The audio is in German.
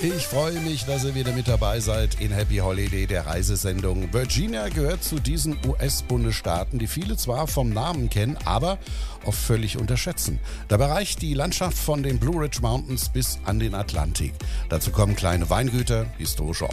Ich freue mich, dass ihr wieder mit dabei seid in Happy Holiday, der Reisesendung. Virginia gehört zu diesen US-Bundesstaaten, die viele zwar vom Namen kennen, aber oft völlig unterschätzen. Dabei reicht die Landschaft von den Blue Ridge Mountains bis an den Atlantik. Dazu kommen kleine Weingüter, historische